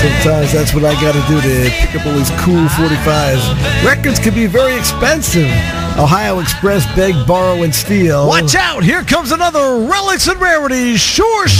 Sometimes that's what I gotta do to pick up all these cool 45s. Records can be very expensive. Ohio Express, beg, borrow, and steal. Watch out! Here comes another Relics and Rarities. Sure